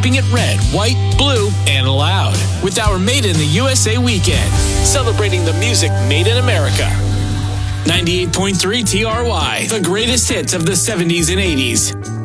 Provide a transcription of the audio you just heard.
keeping it red, white, blue, and loud. With our Made in the USA weekend, celebrating the music made in America. 98.3 TRY, the greatest hits of the 70s and 80s.